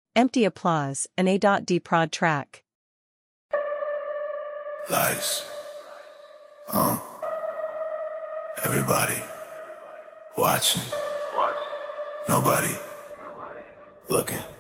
Empty applause, an A.D prod track. Lights. Everybody watching. Nobody looking.